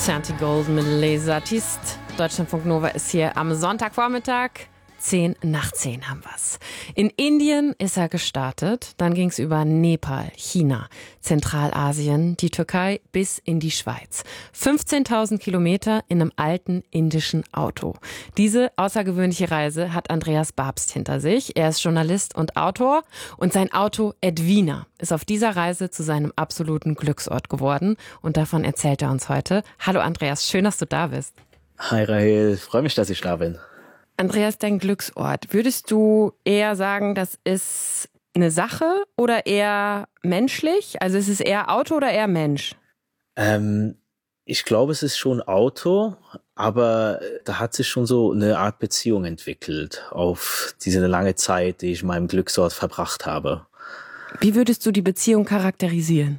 Santi Golden mit Les Artistes. Deutschlandfunk Nova ist hier am Sonntagvormittag. 10 nach 10 haben wir's. In Indien ist er gestartet, dann ging's über Nepal, China, Zentralasien, die Türkei bis in die Schweiz. 15.000 Kilometer in einem alten indischen Auto. Diese außergewöhnliche Reise hat Andreas Babst hinter sich. Er ist Journalist und Autor und sein Auto Edwina ist auf dieser Reise zu seinem absoluten Glücksort geworden und davon erzählt er uns heute. Hallo Andreas, schön, dass du da bist. Hi Rahel, freue mich, dass ich da bin. Andreas, dein Glücksort. Würdest du eher sagen, das ist eine Sache oder eher menschlich? Also ist es eher Auto oder eher Mensch? Ich glaube, es ist schon Auto, aber da hat sich schon so eine Art Beziehung entwickelt auf diese lange Zeit, die ich in meinem Glücksort verbracht habe. Wie würdest du die Beziehung charakterisieren?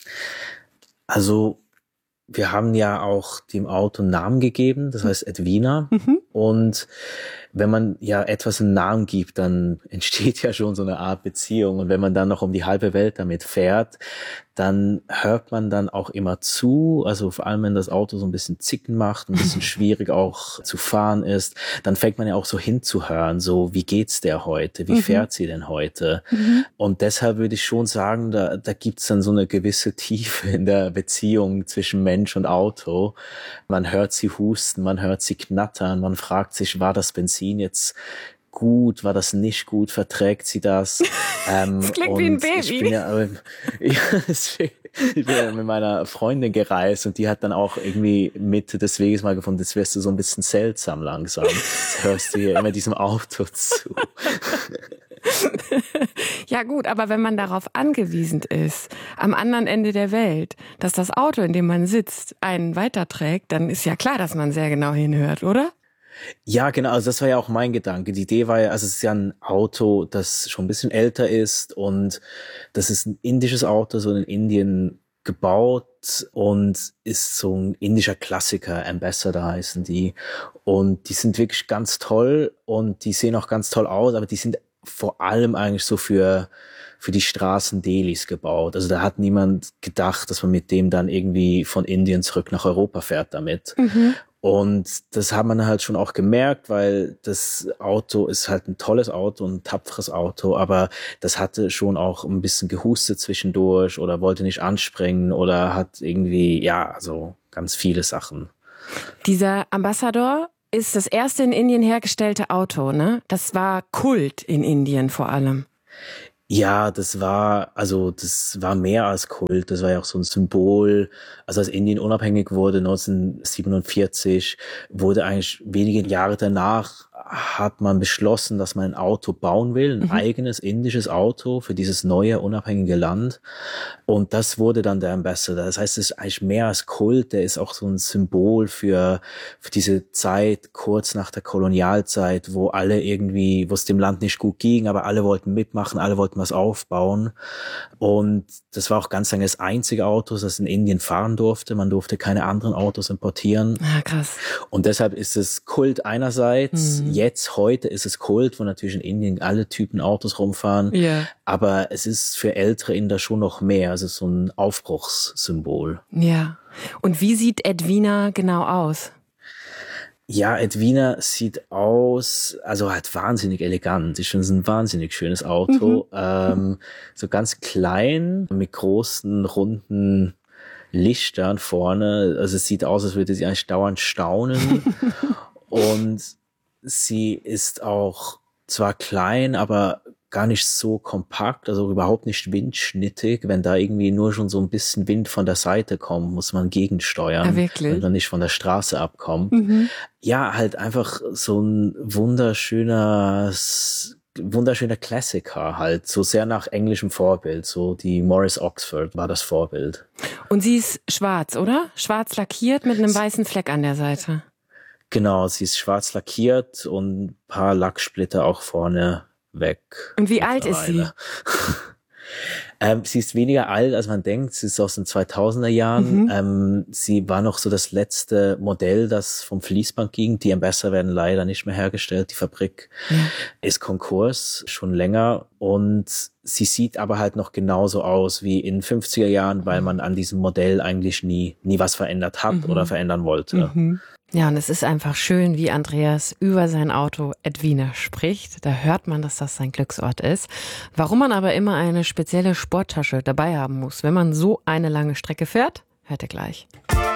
Also wir haben ja auch dem Auto einen Namen gegeben, das heißt Edwina. Und wenn man ja etwas einen Namen gibt, dann entsteht ja schon so eine Art Beziehung. Und wenn man dann noch um die halbe Welt damit fährt, dann hört man dann auch immer zu. Also vor allem, wenn das Auto so ein bisschen Zicken macht, ein bisschen schwierig auch zu fahren ist, dann fängt man ja auch so hinzuhören, so wie geht's der heute, wie fährt sie denn heute? Und deshalb würde ich schon sagen, da gibt's dann so eine gewisse Tiefe in der Beziehung zwischen Mensch und Auto. Man hört sie husten, man hört sie knattern, man fragt sich, war das Benzin jetzt gut, war das nicht gut, verträgt sie das? Das klingt wie ein Baby. Ich bin ja mit meiner Freundin gereist und die hat dann auch irgendwie Mitte des Weges mal gefunden, das wirst du so ein bisschen seltsam langsam. Jetzt hörst du hier immer diesem Auto zu. Ja gut, aber wenn man darauf angewiesen ist, am anderen Ende der Welt, dass das Auto, in dem man sitzt, einen weiterträgt, dann ist ja klar, dass man sehr genau hinhört, oder? Ja, genau, also das war ja auch mein Gedanke. Die Idee war ja, also es ist ja ein Auto, das schon ein bisschen älter ist und das ist ein indisches Auto, so in Indien gebaut und ist so ein indischer Klassiker, Ambassador heißen die. Und die sind wirklich ganz toll und die sehen auch ganz toll aus, aber die sind vor allem eigentlich so für die Straßen Delhis gebaut. Also da hat niemand gedacht, dass man mit dem dann irgendwie von Indien zurück nach Europa fährt damit. Und das hat man halt schon auch gemerkt, weil das Auto ist halt ein tolles Auto, ein tapferes Auto, aber das hatte schon auch ein bisschen gehustet zwischendurch oder wollte nicht anspringen oder hat irgendwie, ja, also ganz viele Sachen. Dieser Ambassador ist das erste in Indien hergestellte Auto, ne? Das war Kult in Indien vor allem. Ja, das war mehr als Kult. Das war ja auch so ein Symbol. Also als Indien unabhängig wurde, 1947, wurde eigentlich wenige Jahre danach hat man beschlossen, dass man ein Auto bauen will, ein eigenes indisches Auto für dieses neue, unabhängige Land. Und das wurde dann der Ambassador. Das heißt, es ist eigentlich mehr als Kult. Der ist auch so ein Symbol für diese Zeit kurz nach der Kolonialzeit, wo es dem Land nicht gut ging, aber alle wollten mitmachen, alle wollten was aufbauen. Und das war auch ganz lange das einzige Auto, das in Indien fahren durfte. Man durfte keine anderen Autos importieren. Ah, krass. Und deshalb ist es Kult einerseits. Heute ist es Kult, wo natürlich in Indien alle Typen Autos rumfahren. Ja. Aber es ist für ältere Inder schon noch mehr. Also so ein Aufbruchssymbol. Ja. Und wie sieht Edwina genau aus? Ja, Edwina sieht aus, also halt wahnsinnig elegant. Ich finde es ein wahnsinnig schönes Auto. So ganz klein, mit großen, runden Lichtern vorne. Also es sieht aus, als würde sie eigentlich dauernd staunen. Und sie ist auch zwar klein, aber gar nicht so kompakt, also überhaupt nicht windschnittig. Wenn da irgendwie nur schon so ein bisschen Wind von der Seite kommt, muss man gegensteuern, ja, wirklich? wenn man nicht von der Straße abkommt. Ja, halt einfach so ein wunderschöner Klassiker halt, so sehr nach englischem Vorbild, so die Morris Oxford war das Vorbild. Und sie ist schwarz, oder? Schwarz lackiert mit einem weißen Fleck an der Seite. Genau, sie ist schwarz lackiert und ein paar Lacksplitter auch vorne weg. Und wie alt ist sie? Sie ist weniger alt, als man denkt. Sie ist aus den 2000er Jahren. Sie war noch so das letzte Modell, das vom Fließband ging. Die Ambassador werden leider nicht mehr hergestellt. Die Fabrik ist Konkurs, schon länger. und sie sieht aber halt noch genauso aus wie in 50er Jahren, weil man an diesem Modell eigentlich nie was verändert hat oder verändern wollte. Ja, und es ist einfach schön, wie Andreas über sein Auto Edwina spricht. Da hört man, dass das sein Glücksort ist. Warum man aber immer eine spezielle Sporttasche dabei haben muss, wenn man so eine lange Strecke fährt, hört ihr gleich.